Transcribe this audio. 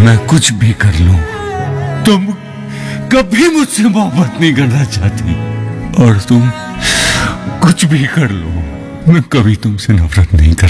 मैं कुछ भी कर लूं, तुम कभी मुझसे मोहब्बत नहीं करना चाहती, और तुम कुछ भी कर लो, मैं कभी तुमसे नफरत नहीं कर